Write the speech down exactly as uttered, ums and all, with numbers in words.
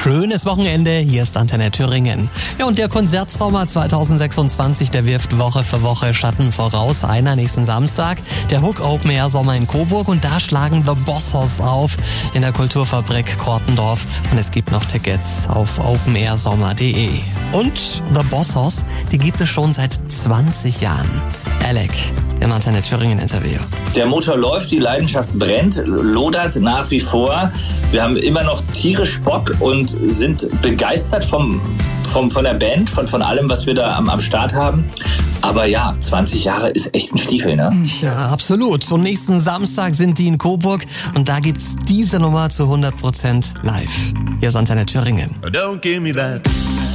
schönes Wochenende. Hier ist Antenne Thüringen. Ja, und der Konzertsommer zwanzig sechsundzwanzig, der wirft Woche für Woche Schatten voraus. Einer nächsten Samstag, der Hook Open Air Sommer in Coburg, und da schlagen The Bossos auf in der Kulturfabrik Kortendorf, und es gibt noch Tickets auf open air sommer punkt de. Und The Bossos, die gibt es schon seit zwanzig Jahren. Alec im Antenne Thüringen Interview. Der Motor läuft, die Leidenschaft brennt, lodert nach wie vor. Wir haben immer noch tierisch Bock und sind begeistert vom, vom, von der Band, von, von allem, was wir da am, am Start haben. Aber ja, zwanzig Jahre ist echt ein Stiefel, ne? Ja, absolut. Und nächsten Samstag sind die in Coburg, und da gibt's diese Nummer zu hundert Prozent live. Hier ist Antenne Thüringen. Don't give me that.